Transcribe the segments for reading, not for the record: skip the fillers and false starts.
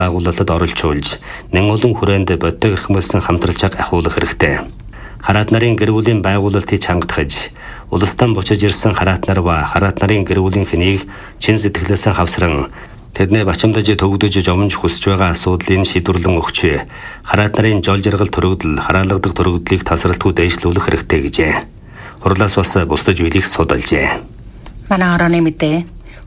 агуулалтад оролцуулж, нэн олон хүрээнд боддог эрхмэлсэн хамтралжааг ахиулах хэрэгтэй. Хараат нарын гэр бүлийн байгуулалтыг чангатгаж, улстан бучиж ирсэн хараат нар ба хараат нарын гэр бүлийн хэнийг чин сэтгэлээсээ хавсран тэдний бачимдаж төвөгдөж жомж хүсэж байгаа асуудлыг шийдвэрлэн өгч, хараат нарын жол жаргал төрөгдөл, хараалгадаг төрөгдлийг тасралтгүй дэвшлүүлэх хэрэгтэй гэжээ. Хурлаас бас бусдаж үйлийг судалжээ. Манай орооны мэдээ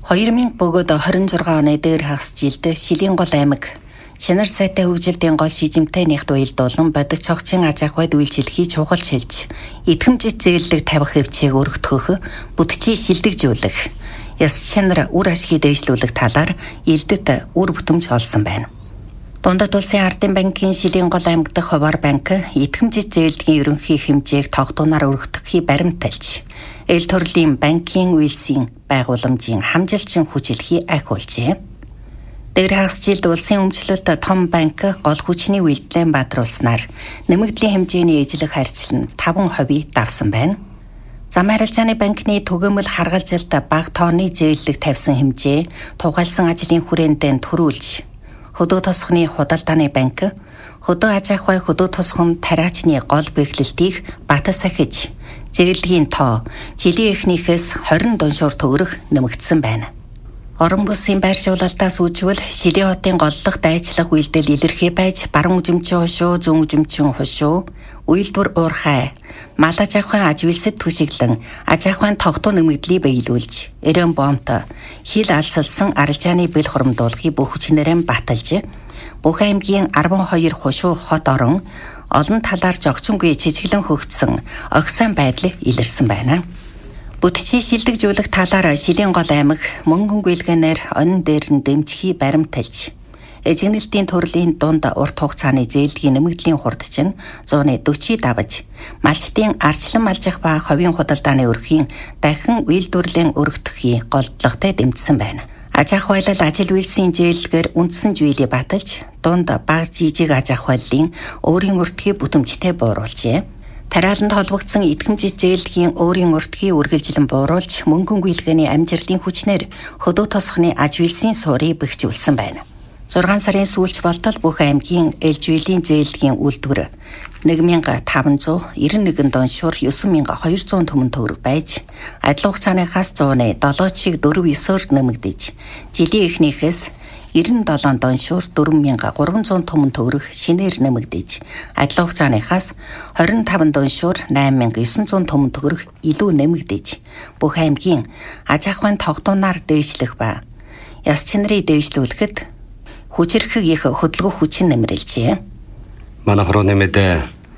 2026 оны дээр хагас жилд Шилийн гол аймаг Чанар сайтай хөгжилтийн гол шижимтэй нэгт уялдуулан бодит цогцын аж ахуйд үйлчлэхий чухалж хэлж, идэвхжиж зээллэг тавих хөвчийг өргөтгөх, бүтчийг шилдэгжүүлэх, яс чанар үр ашгийг дэвшлүүлэх талаар элдэд үр бүтэмж олсон байна. Дундад улсын ардын банкын Шилийн гол аймаг дахь хуваар банк идэвхжиж зээлдэгийн ерөнхий хэмжээг тогтооноор өргөтгөхийг баримталж, эл төрлийн банкын үйлсийн байгууламжийн хамжилчин хүчилхийг ахиулжээ. Дээр хагас жилд улсын өмчлөлт том банк гол хүчний үйлдэлэн баатруулснаар нэмэгдлийн хэмжээний ижлэх харьцал нь 5% давсан байна. Зам харилцааны банкны түгээмэл харгалжилт бага тооны зээллэг тавьсан хэмжээ тугаалсан ажлын хүрээндээ төрүүлж, хөдөө тосхны худалдааны банк хөдөө аж ахуй хөдөө тосхон тариачны гол бэхлэлтийг батас сахиж, зээлгийн тоо жилийн эхнийхээс 20 дуншуур төгрөг нэмэгдсэн байна. Орон бүсийн байршуулалтаас үүжвэл Шилийн хотын голлох дайчлах үйлдэл илэрхий байж баруун үзэмчин хошуу, зүүн үзэмчин хошуу, үйлдвэр уурхай, мал аж ахуйн аж үйлсэд түшиглэн аж ахуйн тогтуу нэмэгдлийг биелүүлж, эрен бомт хил алсалсан арилжааны бэл хуримдуулахыг бүх хүчнээрээ баталж, бүх аймгийн 12 хошуу хот орон олон талаар жогчингүй чижиглэн хөгжсөн огсан байдал илэрсэн байна. Бүтчийг шилдэгжүүлэх талаар Шилийн гол аймаг мөнгөн гүйлгэнээр онин дээр нь дэмжихийг баримталж, эжигнэлтийн төрлийн дунд урт хугацааны зээлдгийн нэмэгдлийн хурд чинь 140 давж, малчтын арчлан малжих ба ховийн худалдааны өрхийн дахин үйлдвэрлэлийн өргөдөхийг голдлоготой дэмжсэн байна. Аж ахуйлал ажил үйлсийн зээлдгээр үндсэн жүйелийг баталж, дунд бага жижиг аж ахуйллын өөрийн өртгийг бүтэмжтэй бууруулжээ. Тариаланд холбогдсон идэвхжиж зээлдэгийн өөрийн өртгийг үргэлжлэн бууруулж, мөнгөн гүйлгээний амжилтын хүчнээр хөдөө тосхны аж үйлсийн суурийг бэхжүүлсэн байна. 6 сарын сүүлч болтол бүх аймгийн ээлжүйлийн зээлдэгийн үйлдвэр 1591 доншуур 9200 төмөн төгрөг байж, адил хугацааныхаас 107-ыг 4/9-оор нэмэгдэж, жилийн эхнийхээс 97 доншуур 4300 төмөн төгрөг шинээр нэмэгдэж, адил хугацааныхаас 25 доншуур 8900 төмөн төгрөг илүү нэмэгдэж, бүх аймгийн аж ахуйн тогтооноор дээшлэх ба яс чанарыг дээшлүүлэхэд хүчирхэг их хөдөлгөөх хүчин нэмрэлжээ. Манай хорооны мэдээ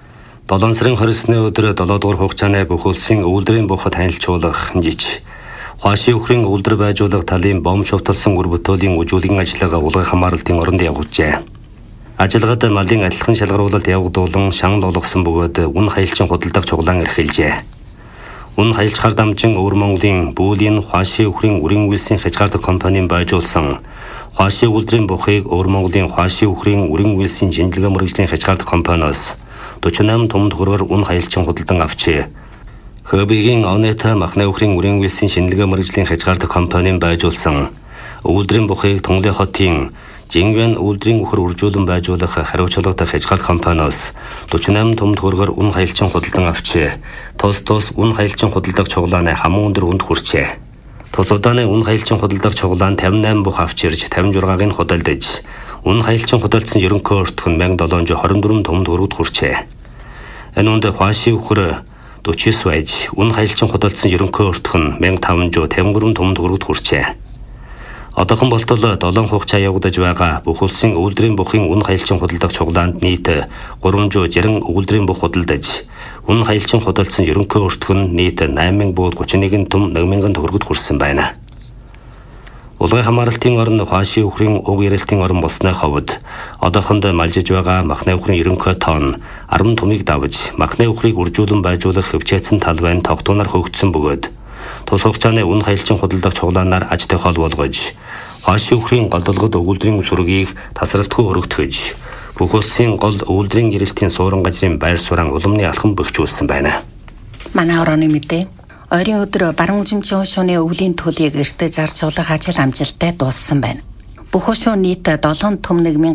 7 сарын 29-ны өдөр 7 дугаар хугацааны бүх улсын үйлдвэрийн бухад танилцуулах жиж Хуашийн өхрийн үйлдвэр байжуулах талын бом шувталсан үр бүтээлийн үжүүлгийн ажиллагаа улгай хамааралтын оронд явуулжээ. Ажиллагад малын адилхан шалгаруулалт явагдуулан шанал олгосон бөгөөд үн хаялчин худалдах чуглаан эрхэлжээ. Үн хаялчгаар дамжин Өвөр Монголын Бүүлийн Хуашийн өхрийн үрийн үйлсийн хязгаардаг компанийн байжуулсан Хуашийн үйлдвэрийн бухыг Өвөр Монголын Хуашийн өхрийн үрийн үйлсийн шинжилгээ мэргэжлийн хязгаардаг компаниос 48 том төгрөгөөр үн хаялчин худалдан авчээ. Хөбигийн Онета махны өхрийн үрийн үйлсийн шинжилгээ мэргэжлийн хязгаардаг компанийн байжуулсан үйлдвэрийн бухыг Тунгалын хотын Жингвэн үйлдвэрийн өхөр үржүүлэн байжуулах хариуцлагатай хязгаардаг компаниос 48 том төгрөгөөр үн хаялчин худалдан авчээ. Тус үн хаялчин худалдах чуглааны хамуун өндөр үнд хүрчээ. Тус удааны үн хаялчин худалдах чуглаан 58 бух авчирж 56-ыг худалдаж, үн хаялчин худалдсан ерөнхий өртөх нь 1724 том төгрөгөд хүрчээ. Энэ үнд Хуашийн өхөр 49 байж, үн хаялчин худалдсан ерөнхий өртөх нь 1553 том төгрөгөд хүрчээ. Одоохон болтол 7 хугацаа явагдаж байгаа бүх улсын үйлдвэрийн бухын үн хаялчин худалдах чуглаанд нийт 360 үйлдвэрийн бух худалдаж, үн хаялчин худалдсан ерөнхий өртөх нь нийт 8031 том 1000 төгрөгөд хүрсэн байна. Улгай хамааралтын орн Хуашийн өхрийн уг ярилтын орн болсны ховд одоохонд малжиж байгаа махны өхрийн ерөнхий тоон 10 томыг давж, махны өхрийг үржүүлэн байжуулах хөвчээцэн талбайн тогтооноор хөгжсөн бөгөөд тус хугацааны үн хаялчин худалдах чуглаанаар ажтай хол болгож, Хуашийн өхрийн голдолгод үйлдвэрийн сүргийг тасралтгүй өргөтгөж, бүх улсын гол үйлдвэрийн гэрэлтийн суурин газрын байр суурин улмны алхам бэхжүүлсэн байна. Манай орооны мэдээ ойрын өдөр баруун үзэмчин хошууны өвлийн төлөйг эртээ зарцуулах ажил амжилттай дууссан байна. Бүх хошуу нийт 7 төмнэг